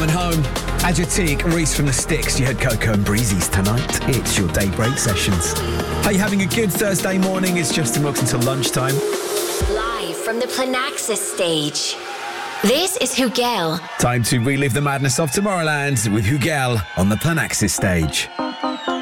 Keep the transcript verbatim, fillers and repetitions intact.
coming home. Adjatik, Reese from the Sticks. You heard Coco and Breezy's tonight. It's your daybreak sessions. Are you having a good Thursday morning? It's Justin Wilkes until lunchtime. Live from the Planaxis stage. This is Hugel. Time to relive the madness of Tomorrowland with Hugel on the Planaxis stage.